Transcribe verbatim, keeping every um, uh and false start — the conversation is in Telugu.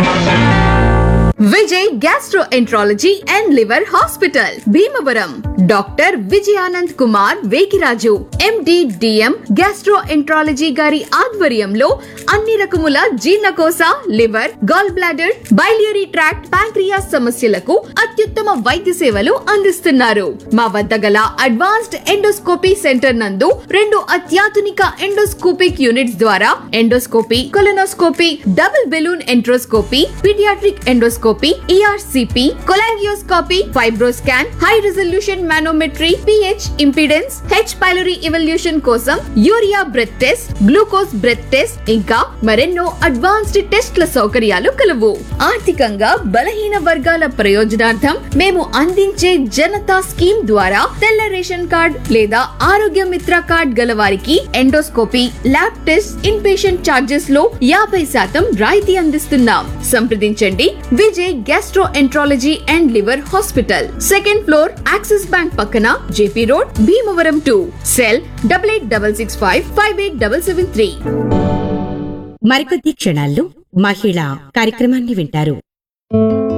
Vijay gastroenterology and liver hospital Bhimavaram. Doctor Vijayanand Kumar Vekiraju MD DM gastroenterology గారి ఆధ్వర్యంలో అన్ని రకముల జీర్ణకోశ, liver, gall bladder, biliary tract, pancreas సమస్యలకు అత్యుత్తమ వైద్య సేవలు అందిస్తున్నారు. మా వద్ద గల అడ్వాన్స్డ్ ఎండోస్కోపీ సెంటర్ నందు రెండు అత్యాధునిక ఎండోస్కోపిక్ యూనిట్స్ ద్వారా endoscopy, colonoscopy, double balloon enteroscopy, paediatric endoscopy, ERCP, cholangioscopy, FibroScan, high resolution manometry, pH impedance, H pylori evolution కోసం urea breath test, glucose breath test ఇంకా మరెన్నో అడ్వాన్స్డ్ టెస్ట్ల సౌకర్యాలు కలవు. ఆర్థికంగా బలహీన వర్గాల ప్రయోజనార్థం మేము అందించే జనతా స్కీమ్ ద్వారా తెల్ల రేషన్ కార్డ్ లేదా ఆరోగ్య మిత్ర కార్డ్ గల వారికి endoscopy, lab test, in patient charges లో యాభై శాతం రాయితీ అందిస్తున్నాం. సంప్రదించండి Vijay gastro enterology and liver hospital, second floor, axis bank పక్కన, JP road, Bhimavaram two. Cell double eight double six five five eight double seven three. మరికొద్ది క్షణాల్లో మహిళా కార్యక్రమాన్ని వింటారు.